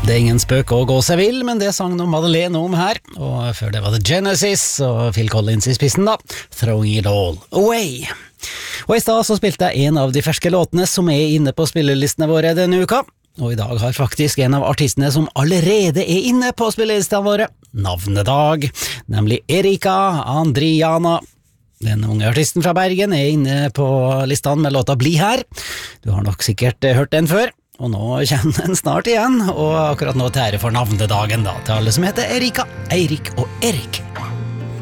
Det er ingen spøk å gå seg vill, men det sang nå Madeleine om her, og før det var det Genesis og Phil Collins i spissen da, Throwing It All Away. Og i stad så spilte jeg en av de ferske låtene som er inne på spillelistene våre denne uka, og i dag har faktisk en av artistene som allerede er inne på spillelistene våre navnedag, nemlig Erika Andriana. Den unge artisten fra Bergen er inne på listene med låta Bli her. Du har nok sikkert hørt den før, og nå kommer den snart igjen, og akkurat nå til ære for navnedagen da, til alle som heter Erika, Eirik og Erik.